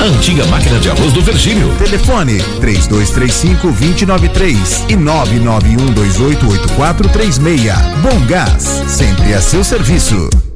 antiga máquina de arroz do Virgílio. Telefone 3235-2093 e 991288436. Bom Gás, sempre a seu serviço.